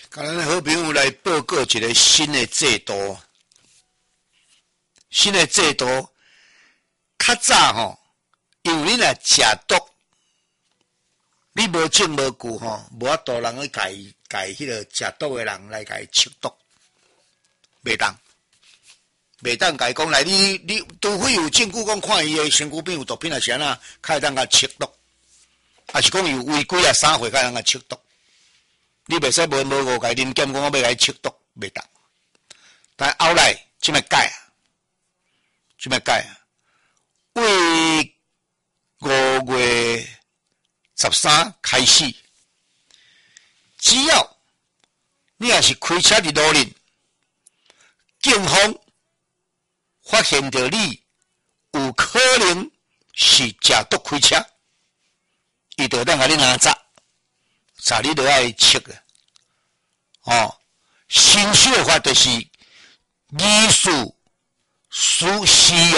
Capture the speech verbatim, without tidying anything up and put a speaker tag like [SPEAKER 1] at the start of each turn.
[SPEAKER 1] 甲咱好朋友来报告一个新的制度，新的制度，较早吼，因为你若食毒，你无证无据吼，无法度人去甲伊甲伊迄个食毒的人来甲伊测毒，袂当，袂当甲伊讲来，你你除非有证据讲看伊的身躯边有毒品啊，是安那，较会当甲测毒，啊是讲有违规啊三岁，较会当甲测毒。你袂使无无误甲恁检讲，我要甲伊测毒，袂当。但后来即摆改啊，即摆改啊，为五月十三开始，只要你若是开车伫路面，警方发现到你有可能是食毒开车，伊就当甲你拿查。查你都爱测啊！哦，新修法就是依序使使用